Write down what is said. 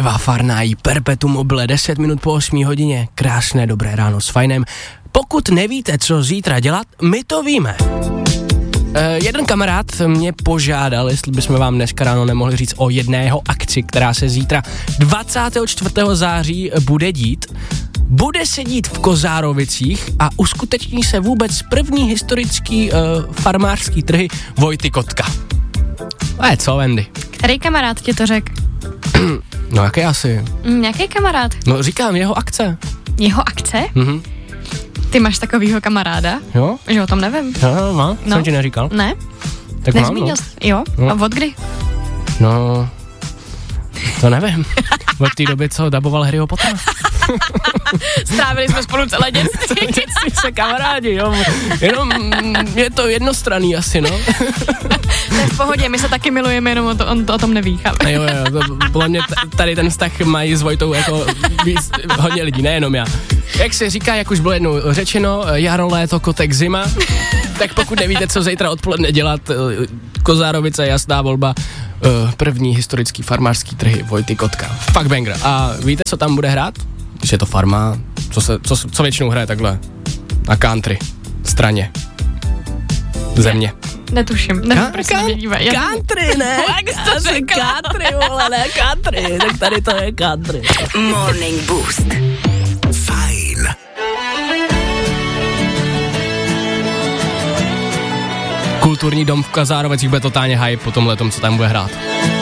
Eva Farnají, Perpetuum mobile, 10 minut po 8 hodině. Krásné dobré ráno s Fajnem. Pokud nevíte, co zítra dělat, my to víme. Jeden kamarád mě požádal, jestli bychom vám dneska ráno nemohli říct o jedné jeho akci, která se zítra 24. září bude dít. Bude se dít v Kozárovicích a uskuteční se vůbec první historický farmářský trhy Vojty Kotka. Co, Wendy? Který kamarád ti to řekl? No, jaký asi? Jaký kamarád? No, říkám, jeho akce. Jeho akce? Mhm. Ty máš takovýho kamaráda? Jo? Že o tom nevím. No, jsem ti neříkal. Ne? Tak nezmínil jsi? Jo? No. A od kdy? No, to nevím. Od té doby, co daboval Harryho Pottera. Strávili jsme spolu celé dětství. Dětství se kamarádi, jo. Jenom je to jednostranný asi, no. To je v pohodě, my se taky milujeme, jenom on to o tom neví. Jo, podle mě tady ten vztah mají s Vojtou jako víc, hodně lidí, nejenom já. Jak se říká, jak už bylo jednou řečeno, jaro, léto, kotek, zima, tak pokud nevíte, co zítra odpoledne dělat, Kozárovice, jasná volba, první historický farmářský trhy Vojty Kotka. Fakt banger. A víte, co tam bude hrát? Když je to farma, co většinou hraje takhle? Na country straně. Země. Netuším. Country, ne? Asi country, vole, ne country. Tak tady to je country. Morning Boost. Fajn. Kulturní dom v Kozárovicích bude totálně hype po tomhletom, co tam bude hrát.